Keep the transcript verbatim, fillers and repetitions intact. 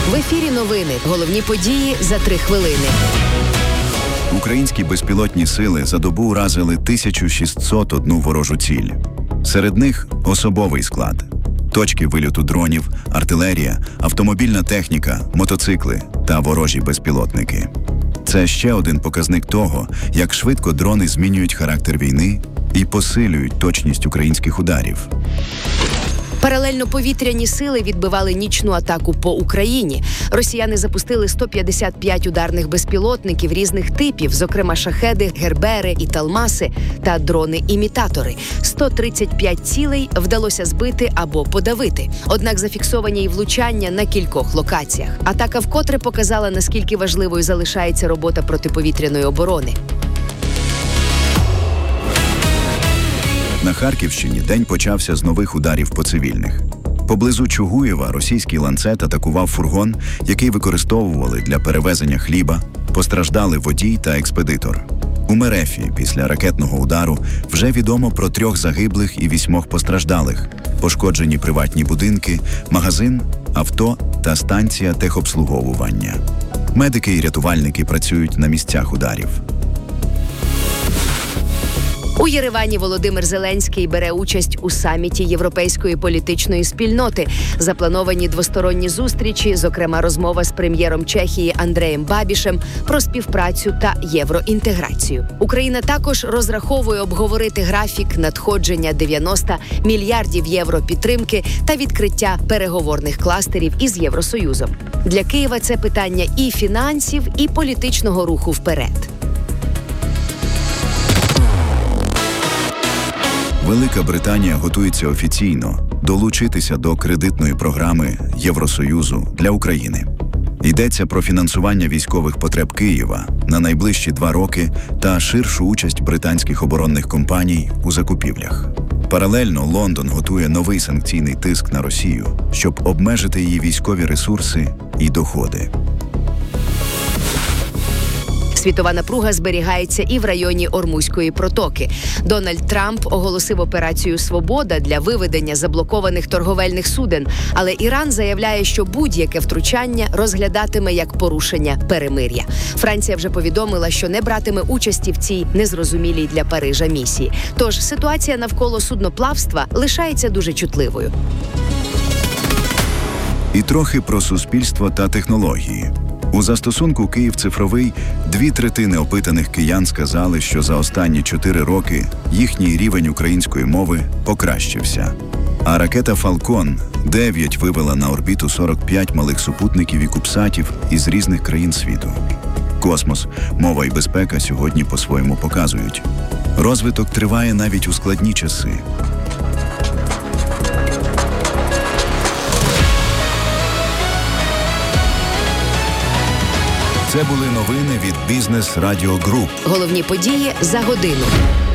В ефірі новини. Головні події за три хвилини. Українські безпілотні сили за добу уразили тисячу шістсот одну ворожу ціль. Серед них особовий склад, точки вильоту дронів, артилерія, автомобільна техніка, мотоцикли та ворожі безпілотники. Це ще один показник того, як швидко дрони змінюють характер війни і посилюють точність українських ударів. Паралельно повітряні сили відбивали нічну атаку по Україні. Росіяни запустили сто п'ятдесят п'ять ударних безпілотників різних типів, зокрема шахеди, гербери і талмаси та дрони-імітатори. сто тридцять п'ять цілей вдалося збити або подавити. Однак зафіксовані й влучання на кількох локаціях. Атака вкотре показала, наскільки важливою залишається робота протиповітряної оборони. На Харківщині день почався з нових ударів по цивільних. Поблизу Чугуєва російський ланцет атакував фургон, який використовували для перевезення хліба. Постраждали водій та експедитор. У Мерефі після ракетного удару вже відомо про трьох загиблих і вісьмох постраждалих. Пошкоджені приватні будинки, магазин, авто та станція техобслуговування. Медики і рятувальники працюють на місцях ударів. У Єревані Володимир Зеленський бере участь у саміті Європейської політичної спільноти. Заплановані двосторонні зустрічі, зокрема розмова з прем'єром Чехії Андреєм Бабішем про співпрацю та євроінтеграцію. Україна також розраховує обговорити графік надходження дев'яноста мільярдів євро підтримки та відкриття переговорних кластерів із Євросоюзом. Для Києва це питання і фінансів, і політичного руху вперед. Велика Британія готується офіційно долучитися до кредитної програми Євросоюзу для України. Йдеться про фінансування військових потреб Києва на найближчі два роки та ширшу участь британських оборонних компаній у закупівлях. Паралельно Лондон готує новий санкційний тиск на Росію, щоб обмежити її військові ресурси і доходи. Світова напруга зберігається і в районі Ормузької протоки. Дональд Трамп оголосив операцію «Свобода» для виведення заблокованих торговельних суден, але Іран заявляє, що будь-яке втручання розглядатиме як порушення перемир'я. Франція вже повідомила, що не братиме участі в цій незрозумілій для Парижа місії. Тож ситуація навколо судноплавства лишається дуже чутливою. І трохи про суспільство та технології. У застосунку «Київ цифровий» дві третини опитаних киян сказали, що за останні чотири роки їхній рівень української мови покращився. А ракета «Фалкон дев'ять» вивела на орбіту сорок п'ять малих супутників і кубсатів із різних країн світу. Космос, мова і безпека сьогодні по-своєму показують. Розвиток триває навіть у складні часи. Це були новини від Бізнес Радіо Груп. Головні події за годину.